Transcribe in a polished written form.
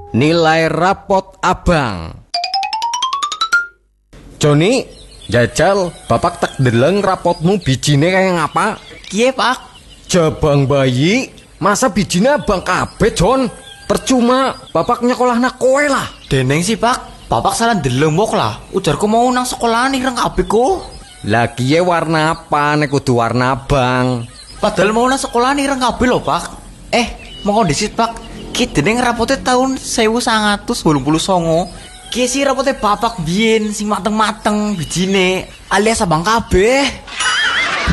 Nilai rapot abang. Joni, jajal, bapak tak deleng rapotmu bijine kayak ngapa? Kiye pak? Jabang bayi, masa bijine abang kabeh Jon? Percuma, bapak nyekolahna kowe lah. Deneng sih pak, bapak salah ndeleng lah. Ujarku mau nang sekolah nih reng kabehku. Lah kiye warna apa nek kudu warna abang? Padahal mau nang sekolah nih reng kabeh lho pak. Mau disit pak. Ki deneng rapotnya tahun 1989. Ki si rapotnya bapak biyen sing mateng-mateng bijine alias abang kabeh.